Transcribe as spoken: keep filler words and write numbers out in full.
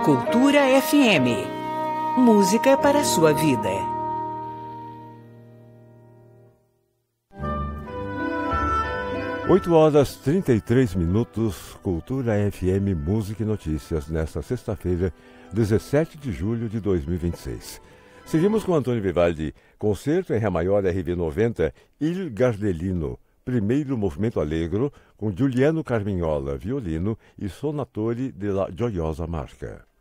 Cultura F M. Música para a sua vida. oito horas e trinta e três minutos, Cultura F M Música e Notícias, nesta sexta-feira, dezessete de julho de dois mil e vinte e seis. Seguimos com Antônio Vivaldi, concerto em Ré maior R V noventa, Il Gardelino, primeiro movimento allegro, com Giuliano Carmignola, violino, e Sonatori della Gioiosa Marca.